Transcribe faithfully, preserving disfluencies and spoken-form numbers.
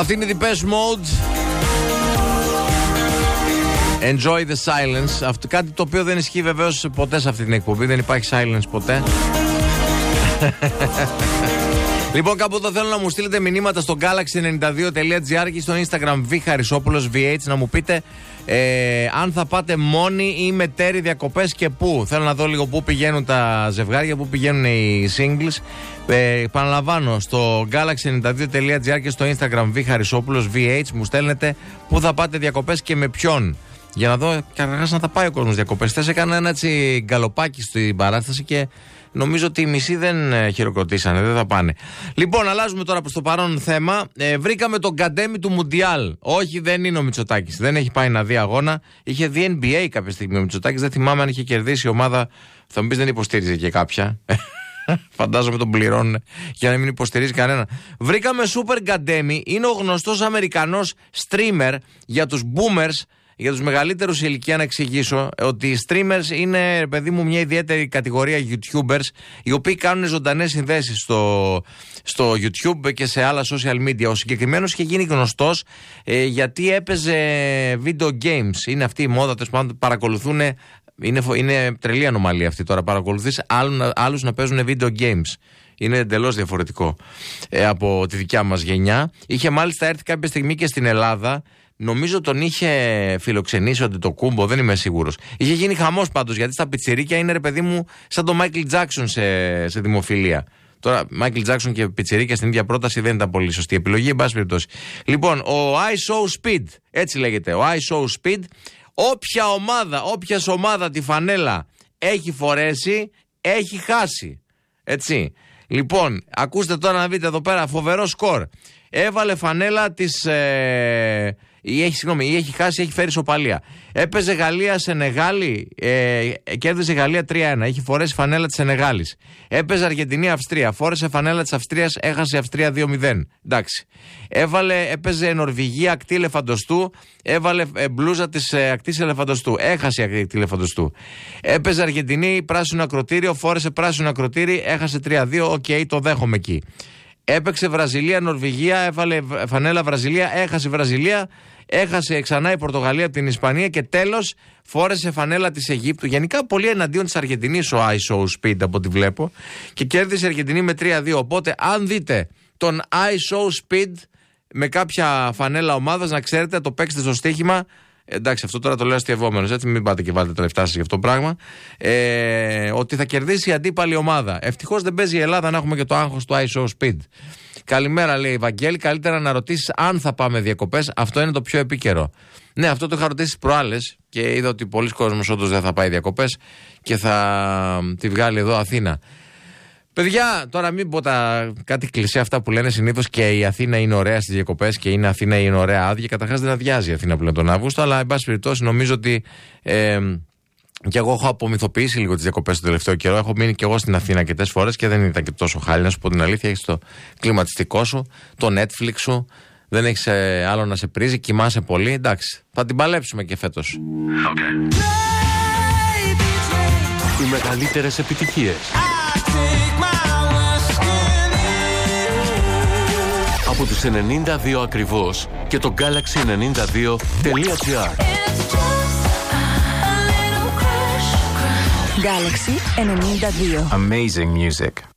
Αυτή είναι η Depeche Mode. Enjoy the silence. Αυτό, κάτι το οποίο δεν ισχύει βεβαίως ποτέ σε αυτή την εκπομπή. Δεν υπάρχει silence ποτέ. Λοιπόν, κάπου εδώ θέλω να μου στείλετε μηνύματα στο galaxy ενενήντα δύο τελεία τζι άρ και στο Instagram V Χαρισόπουλος βι έιτς να μου πείτε ε, αν θα πάτε μόνοι ή με τέρι διακοπές και πού. Θέλω να δω λίγο πού πηγαίνουν τα ζευγάρια, πού πηγαίνουν οι singles. Ε, επαναλαμβάνω, στο galaxy ενενήντα δύο τελεία τζι άρ και στο Instagram V Χαρισόπουλος βι έιτς μου στέλνετε πού θα πάτε διακοπές και με ποιον. Για να δω καταρχάς να θα πάει ο κόσμος διακοπές. Χθες έκανα ένα έτσι γκαλοπάκι στην παράσταση και νομίζω ότι οι μισοί δεν χειροκροτήσανε, δεν θα πάνε. Λοιπόν, αλλάζουμε τώρα προς το παρόν θέμα. Ε, βρήκαμε τον Καντέμι του Μουντιάλ. Όχι, δεν είναι ο Μητσοτάκης. Δεν έχει πάει να δει αγώνα. Είχε δει N B A κάποια στιγμή ο Μητσοτάκης. Δεν θυμάμαι αν είχε κερδίσει η ομάδα. Θα μου πεις δεν υποστήριζε και κάποια. Φαντάζομαι τον πληρώνουν για να μην υποστηρίζει κανένα. Βρήκαμε Super Καντέμι. Είναι ο γνωστός Αμερικανός streamer για τους boomers. Για τους μεγαλύτερους σε ηλικία να εξηγήσω ότι οι streamers είναι, παιδί μου, μια ιδιαίτερη κατηγορία YouTubers οι οποίοι κάνουν ζωντανές συνδέσεις στο, στο YouTube και σε άλλα social media. Ο συγκεκριμένος είχε γίνει γνωστός ε, γιατί έπαιζε video games. Είναι αυτή η μόδα, τέλος πάντων, παρακολουθούν. Είναι, είναι τρελή ανομαλία αυτή τώρα. Παρακολουθείς άλλους, άλλους να παίζουν video games. Είναι εντελώς διαφορετικό ε, από τη δικιά μας γενιά. Είχε μάλιστα έρθει κάποια στιγμή και στην Ελλάδα. Νομίζω τον είχε φιλοξενήσει ο Αντετοκούμπο, δεν είμαι σίγουρος. Είχε γίνει χαμός πάντως, γιατί στα πιτσιρίκια είναι, ρε παιδί μου, σαν το Michael Jackson σε, σε δημοφιλία. Τώρα, Michael Jackson και πιτσιρίκια στην ίδια πρόταση δεν ήταν πολύ σωστή επιλογή, εν πάση περιπτώσει. Λοιπόν, ο I Show Speed, έτσι λέγεται, ο I Show Speed, όποια ομάδα, όποια ομάδα τη φανέλα έχει φορέσει, έχει χάσει. Έτσι. Λοιπόν, ακούστε τώρα να δείτε εδώ πέρα, φοβερό σκορ. Έβαλε φανέλα της... Ε, Ή έχει, συγγνώμη, ή έχει χάσει, έχει φέρει ισοπαλία. Έπαιζε Γαλλία-Σενεγάλη, ε, κέρδισε Γαλλία τρία ένα. Είχε φορέσει φανέλα της Σενεγάλης. Έπαιζε Αργεντινή-Αυστρία, φόρεσε φανέλα της Αυστρίας, έχασε Αυστρία δύο μηδέν. Εντάξει. Έβαλε, έπαιζε Νορβηγία ακτή ελεφαντοστού, έβαλε ε, μπλούζα της ε, ακτής ελεφαντοστού, έχασε ακτή ελεφαντοστού. Έπαιζε Αργεντινή πράσινο ακροτήριο, φόρεσε πράσινο ακροτήρι, έχασε τρία δύο. Οκ, okay, το δέχομαι εκεί. Έπαιξε Βραζιλία-Νορβηγία, έβαλε φανέλα Βραζιλία, έχασε Βραζιλία, έχασε ξανά η Πορτογαλία από την Ισπανία και τέλος φόρεσε φανέλα της Αιγύπτου. Γενικά πολύ εναντίον της Αργεντινής ο I Show Speed από ό,τι βλέπω και κέρδισε η Αργεντινή με τρία δύο. Οπότε αν δείτε τον I Show Speed με κάποια φανέλα ομάδας, να ξέρετε, το παίξετε στο στοίχημα. Εντάξει, αυτό τώρα το λέω αστειευόμενος, έτσι μην πάτε και βάλετε τα λεφτά σας για αυτό το πράγμα. Ε, ότι θα κερδίσει η αντίπαλη ομάδα. Ευτυχώς δεν παίζει η Ελλάδα να έχουμε και το άγχος του I Show Speed. Καλημέρα, λέει η Βαγγέλη. Καλύτερα να ρωτήσεις αν θα πάμε διακοπές. Αυτό είναι το πιο επίκαιρο. Ναι, αυτό το είχα ρωτήσει προάλλες και είδα ότι πολλοί κόσμος όντως δεν θα πάει διακοπές και θα τη βγάλει εδώ Αθήνα. Παιδιά, τώρα μην πω τα κάτι κλισέ αυτά που λένε συνήθως και η Αθήνα είναι ωραία στις διακοπές και είναι Αθήνα είναι ωραία άδεια. Καταρχάς δεν αδειάζει η Αθήνα πλέον τον Αύγουστο, αλλά εν πάση περιπτώσει νομίζω ότι ε, και εγώ έχω απομυθοποιήσει λίγο τις διακοπές τον τελευταίο καιρό. Έχω μείνει και εγώ στην Αθήνα αρκετές φορές και δεν ήταν και τόσο χάλι, να σου πω την αλήθεια. Έχεις το κλιματιστικό σου, το Netflix σου, δεν έχεις ε, άλλο να σε πρίζει, κοιμάσαι πολύ. Εντάξει, θα την παλέψουμε και φέτος. Okay. Οι μεγαλύτερες επιτυχίες από τους ενενήντα δύο ακριβώς και το galaxy ενενήντα δύο τελεία τζι άρ. Galaxy ενενήντα δύο. Amazing music.